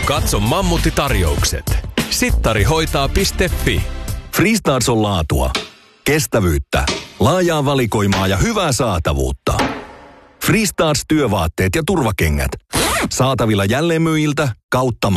Katso mammuttitarjoukset. Sittarihoitaa.fi. Freestarts on laatua, kestävyyttä, laajaa valikoimaa ja hyvää saatavuutta. Freestarts työvaatteet ja turvakengät. Saatavilla jälleenmyyjiltä kautta